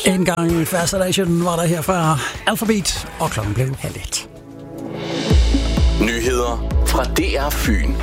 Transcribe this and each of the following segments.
En gang Fascination var der her fra Alphabet, og klokken blev 12:30. Nyheder fra DR Fyn.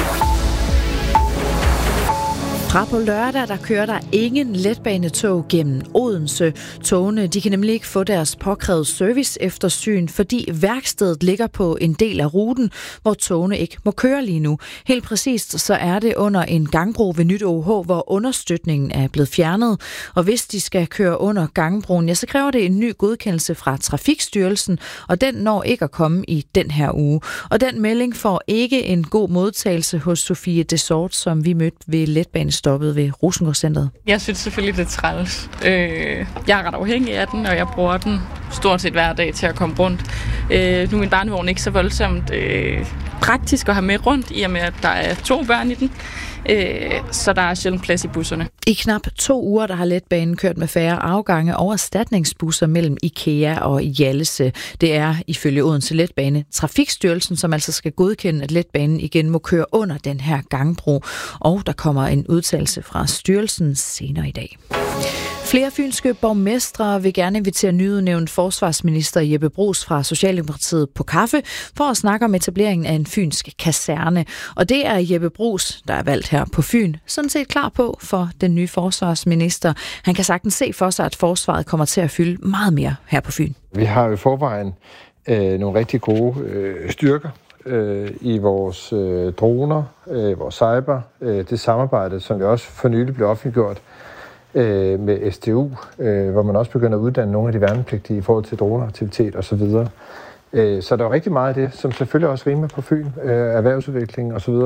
Fra på lørdag, der kører der ingen letbanetog gennem Odense. Togene, de kan nemlig ikke få deres påkrævede serviceeftersyn, fordi værkstedet ligger på en del af ruten, hvor togene ikke må køre lige nu. Helt præcist så er det under en gangbro ved Nyt OH, hvor understøtningen er blevet fjernet. Og hvis de skal køre under gangbroen, ja, så kræver det en ny godkendelse fra Trafikstyrelsen, og den når ikke at komme i den her uge. Og den melding får ikke en god modtagelse hos Sofie Desort, som vi mødte ved letbanestoppet ved Rosengårdscentret. Jeg synes selvfølgelig, det er træls. Jeg er ret afhængig af den, og jeg bruger den stort set hver dag til at komme rundt. Nu er min barnevogn ikke så voldsomt praktisk at have med rundt, i og med, at der er 2 børn i den. Så der er sjældent plads i busserne. I knap 2 uger, der har letbanen kørt med færre afgange og erstatningsbusser mellem IKEA og Hjallese. Det er ifølge Odense Letbane Trafikstyrelsen, som altså skal godkende, at letbanen igen må køre under den her gangbro. Og der kommer en udtalelse fra styrelsen senere i dag. Flere fynske borgmestre vil gerne invitere nyudnævnt forsvarsminister Jeppe Bruus fra Socialdemokratiet på kaffe for at snakke om etableringen af en fynsk kaserne. Og det er Jeppe Bruus, der er valgt her på Fyn, sådan set klar på for den nye forsvarsminister. Han kan sagtens se for sig, at forsvaret kommer til at fylde meget mere her på Fyn. Vi har jo i forvejen nogle rigtig gode styrker i vores droner, vores cyber, det samarbejde, som vi også for nylig blev offentliggjort med SDU, hvor man også begynder at uddanne nogle af de værnepligtige i forhold til droneaktivitet osv. Så der er rigtig meget af det, som selvfølgelig også rimer på Fyn, erhvervsudvikling osv.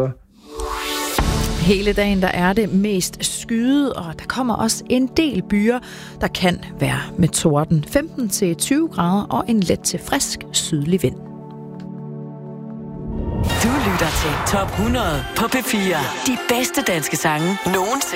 Hele dagen der er det mest skyet, og der kommer også en del byer, der kan være med torden. 15-20 grader og en let til frisk sydlig vind. Du lytter til Top 100 på P4. De bedste danske sange nogensinde.